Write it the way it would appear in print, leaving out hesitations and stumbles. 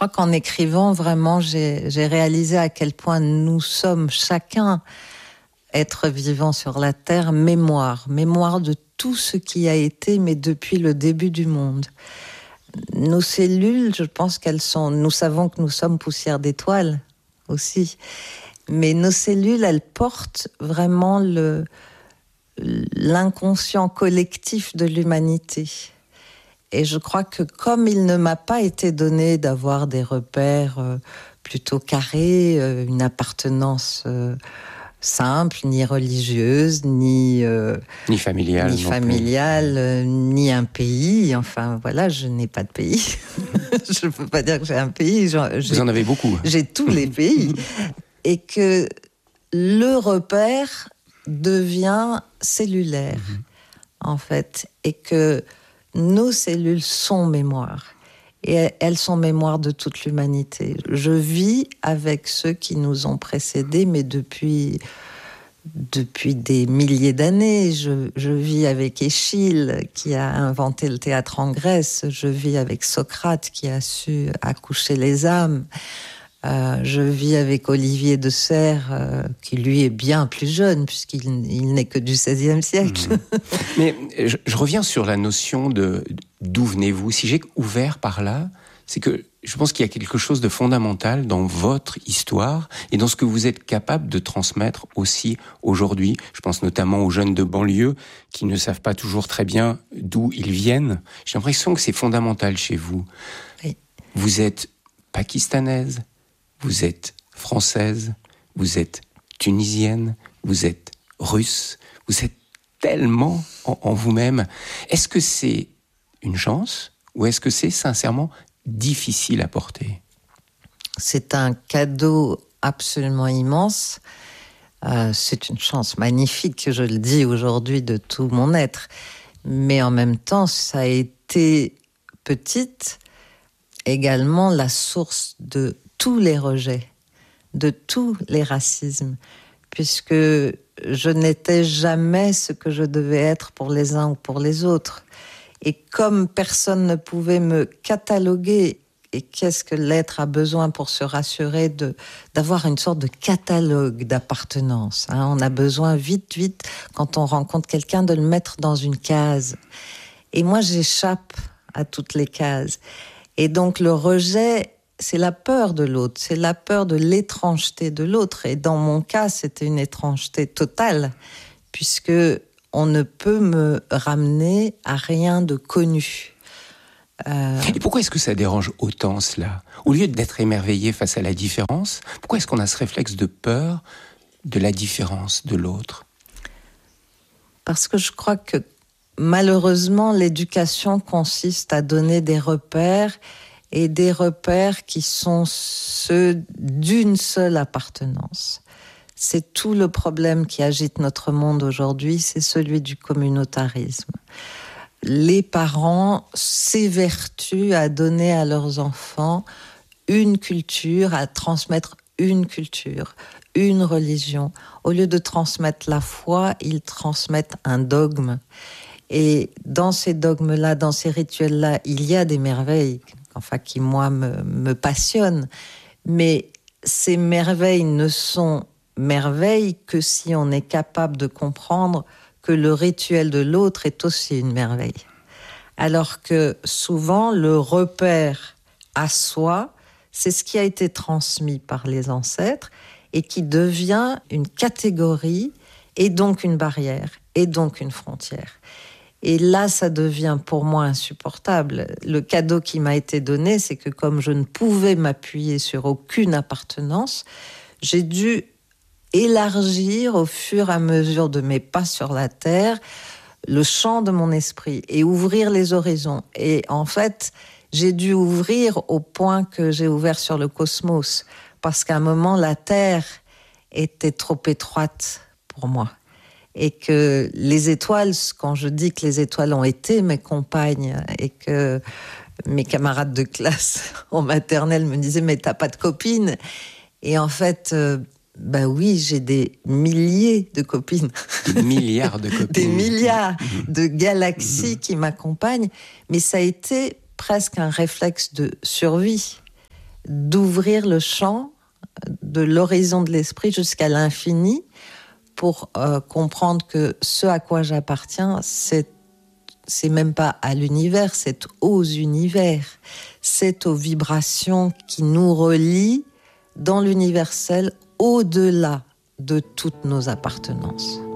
crois qu'en écrivant, vraiment, j'ai réalisé à quel point nous sommes chacun, être vivant sur la Terre, mémoire de tout ce qui a été, mais depuis le début du monde. Nos cellules, je pense nous savons que nous sommes poussière d'étoiles aussi, mais nos cellules, elles portent vraiment l'inconscient collectif de l'humanité. Et je crois que comme il ne m'a pas été donné d'avoir des repères plutôt carrés, une appartenance simple, ni religieuse, ni familiale, ni un pays. Enfin, voilà, je n'ai pas de pays. Je ne peux pas dire que j'ai un pays. Vous en avez beaucoup. J'ai tous les pays. Et que le repère devient cellulaire, en fait. Et que nos cellules sont mémoire. Et elles sont mémoire de toute l'humanité. Je vis avec ceux qui nous ont précédés, mais depuis des milliers d'années. Je vis avec Échille, qui a inventé le théâtre en Grèce. Je vis avec Socrate, qui a su accoucher les âmes. Je vis avec Olivier de Serres, qui lui est bien plus jeune, puisqu'il n'est que du XVIe siècle. Mais je reviens sur la notion d'où venez-vous. Si j'ai ouvert par là, c'est que je pense qu'il y a quelque chose de fondamental dans votre histoire et dans ce que vous êtes capable de transmettre aussi aujourd'hui. Je pense notamment aux jeunes de banlieue qui ne savent pas toujours très bien d'où ils viennent. J'ai l'impression que c'est fondamental chez vous. Oui. Vous êtes pakistanaise, vous êtes française, vous êtes tunisienne, vous êtes russe, vous êtes tellement en vous-même. Est-ce que c'est une chance ou est-ce que c'est sincèrement difficile à porter? C'est un cadeau absolument immense. C'est une chance magnifique, je le dis aujourd'hui, de tout mon être. Mais en même temps, ça a été petite également la source de tous les rejets, de tous les racismes, puisque je n'étais jamais ce que je devais être pour les uns ou pour les autres. Et comme personne ne pouvait me cataloguer, et qu'est-ce que l'être a besoin pour se rassurer d'avoir une sorte de catalogue d'appartenance. On a besoin vite, quand on rencontre quelqu'un, de le mettre dans une case. Et moi, j'échappe à toutes les cases. Et donc, le rejet, c'est la peur de l'autre, c'est la peur de l'étrangeté de l'autre. Et dans mon cas, c'était une étrangeté totale, puisque on ne peut me ramener à rien de connu. Et pourquoi est-ce que ça dérange autant cela ? Au lieu d'être émerveillé face à la différence, pourquoi est-ce qu'on a ce réflexe de peur de la différence de l'autre ? Parce que je crois que malheureusement, l'éducation consiste à donner des repères, et des repères qui sont ceux d'une seule appartenance. C'est tout le problème qui agite notre monde aujourd'hui, c'est celui du communautarisme. Les parents s'évertuent à donner à leurs enfants une culture, à transmettre une culture, une religion. Au lieu de transmettre la foi, ils transmettent un dogme. Et dans ces dogmes-là, dans ces rituels-là, il y a des merveilles, qui moi me passionnent. Mais ces merveilles ne sont merveilles que si on est capable de comprendre que le rituel de l'autre est aussi une merveille. Alors que souvent, le repère à soi, c'est ce qui a été transmis par les ancêtres et qui devient une catégorie et donc une barrière et donc une frontière. Et là, ça devient pour moi insupportable. Le cadeau qui m'a été donné, c'est que comme je ne pouvais m'appuyer sur aucune appartenance, j'ai dû élargir au fur et à mesure de mes pas sur la terre le champ de mon esprit et ouvrir les horizons. Et en fait, j'ai dû ouvrir au point que j'ai ouvert sur le cosmos, parce qu'à un moment, la terre était trop étroite pour moi. Et que les étoiles, quand je dis que les étoiles ont été mes compagnes et que mes camarades de classe en maternelle me disaient « mais t'as pas de copine ?» Et en fait, oui, j'ai des milliers de copines. Des milliards de copines. Des milliards de galaxies qui m'accompagnent. Mais ça a été presque un réflexe de survie. d'ouvrir le champ de l'horizon de l'esprit jusqu'à l'infini pour comprendre que ce à quoi j'appartiens, c'est même pas à l'univers, c'est aux univers, c'est aux vibrations qui nous relient dans l'universel au-delà de toutes nos appartenances.